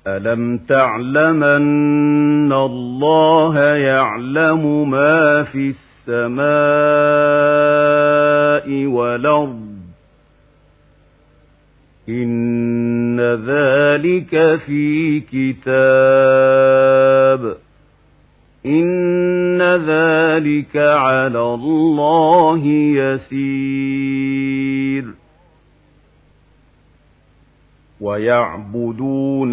ألم تعلم أن الله يعلم ما في السماء والأرض إن ذلك في كتاب إن ذلك على الله يسير ويعبدون